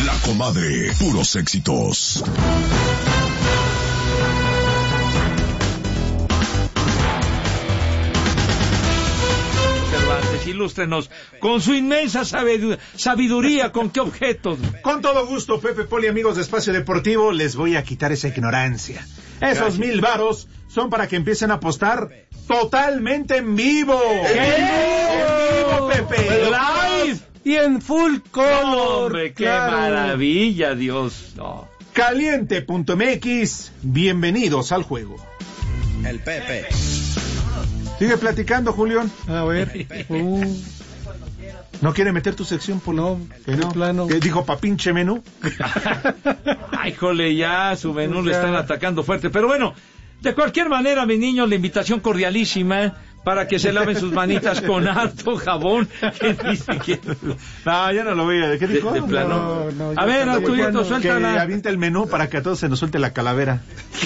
La Comadre, puros éxitos. Ilústrenos con su inmensa sabiduría. ¿Con qué objetos? Con todo gusto, Pepe, Poli, amigos de Espacio Deportivo, les voy a quitar esa ignorancia. Esos 1,000 varos son para que empiecen a apostar totalmente en vivo. ¿Qué? En vivo, Pepe. Live y en full color. Hombre, qué maravilla, Dios. No. Caliente.mx, bienvenidos al juego. El Pepe. Sigue platicando, Julián. A ver. ¿No quiere meter tu sección, Poli? No, no. Plano. ¿Qué dijo pa' pinche menú? Ay, jole, ya su menú le están atacando fuerte. Pero bueno, de cualquier manera, mis niños, la invitación cordialísima para que se laven sus manitas con harto jabón. ¿Qué dice? No, ya no lo voy a... ¿Qué dijo? De plano. No, a ver, Arturito, suéltala. Que avienta el menú para que a todos se nos suelte la calavera.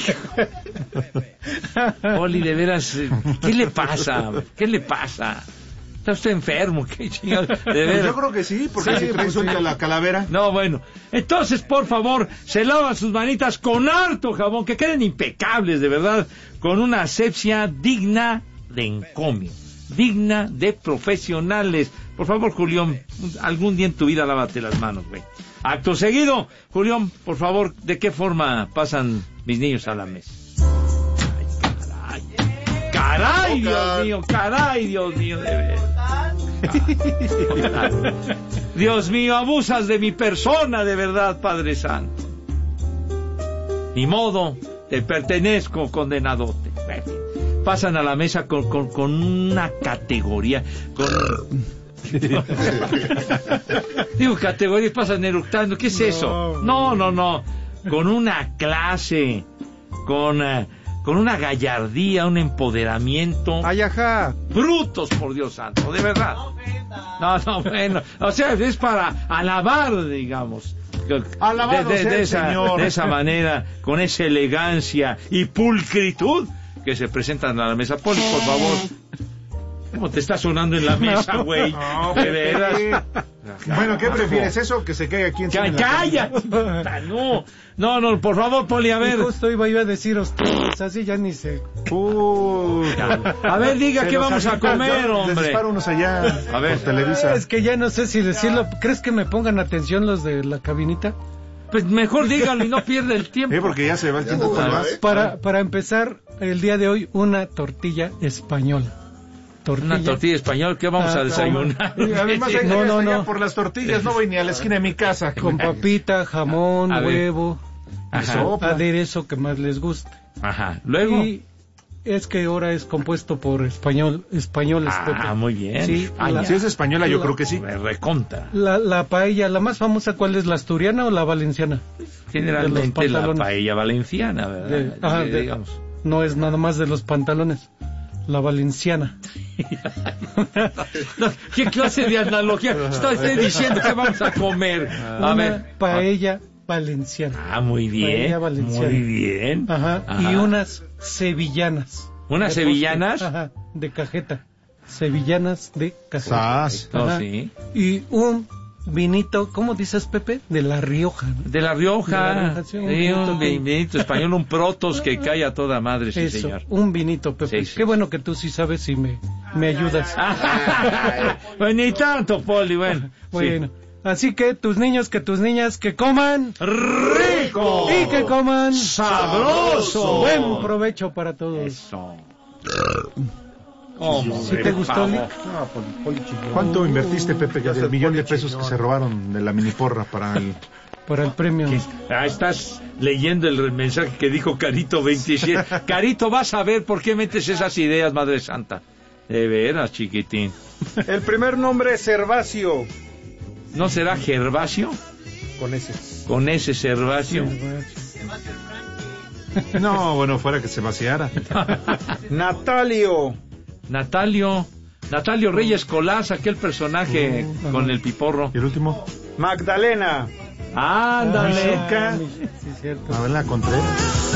Poli, de veras, ¿qué le pasa? ¿Qué le pasa? ¿Está usted enfermo? ¿Qué chingados? De veras. Yo creo que sí, porque si trae suelta la calavera. No, bueno. Entonces, por favor, se lavan sus manitas con harto jabón, que queden impecables, de verdad, con una asepsia digna de encomio, digna de profesionales. Por favor, Julián, algún día en tu vida lávate las manos, güey. Acto seguido, Julián, por favor, ¿de qué forma pasan mis niños a la mesa? Ay, caray, caray, Dios mío, de verdad. Dios mío, abusas de mi persona, de verdad, Padre Santo. Ni modo, te pertenezco, condenadote. Pasan a la mesa con una categoría, digo categoría y pasan eructando. ¿Qué es eso? No, con una clase, con una gallardía, un empoderamiento. Ay, ajá. Brutos, por Dios santo, de verdad. No, bueno, o sea, es para alabar, digamos. Alabado sea el Señor. De esa manera, con esa elegancia y pulcritud que se presentan a la mesa. Poli, por favor. ¿Cómo te está sonando en la mesa, güey? No, ¿De veras? Bueno, ¿qué prefieres? ¿Eso que se caiga aquí encima? ¡Cállate! No, por favor, Poli, a ver. Y justo iba a decir ustedes, así ya ni sé. A ver, diga qué vamos a comer, hombre. Les disparo unos allá, a ver, por Televisa. Es que ya no sé si decirlo. ¿Crees que me pongan atención los de la cabinita? Pues mejor díganlo y no pierda el tiempo. Porque ya se va el tiempo con más. Para empezar, el día de hoy, una tortilla española. Una tortilla española, ¿qué vamos a desayunar? Además, no, por las tortillas no voy ni a la esquina de mi casa. Con papita, jamón, huevo, aderezo que más les guste. Ajá, luego. Y es que ahora es compuesto por españoles. Ah, muy bien. Sí, si es española, yo creo que sí. Recontra. La paella, la más famosa, ¿cuál es? ¿La asturiana o la valenciana? Generalmente la paella valenciana, ¿verdad? Digamos. No es nada más de los pantalones. La valenciana. ¿Qué clase de analogía? Estoy diciendo que vamos a comer. A ver. Paella valenciana. Muy bien. Paella valenciana. Muy bien. Ajá. Y unas sevillanas. ¿Unas sevillanas? Ajá, de cajeta. Sevillanas de cajeta. Sí. Y un vinito, ¿cómo dices, Pepe? De La Rioja, ¿no? De La Rioja. Sí, un vinito español, un protos que cae a toda madre, sí, eso, señor. Un vinito, Pepe. Sí. Qué bueno que tú sí sabes y me ayudas. Pues ni tanto, Poli, bueno. Bueno, así que tus niños, que tus niñas, que coman rico y que coman sabroso. Buen provecho para todos. Eso. ¿Sí te gustó, Lee? ¿Cuánto invertiste, Pepe, ya del millón de pesos que se robaron de la miniporra para el premio? Estás leyendo el mensaje que dijo Carito 27. Carito, vas a ver por qué metes esas ideas, Madre Santa. De veras, chiquitín. El primer nombre es Gervasio. ¿No será Gervasio? Con ese Gervasio. No, bueno, fuera que se vaciara. Natalio Reyes Colás, aquel personaje con el piporro. ¿Y el último? Magdalena. Ándale. Sí, cierto. Abela Contreras.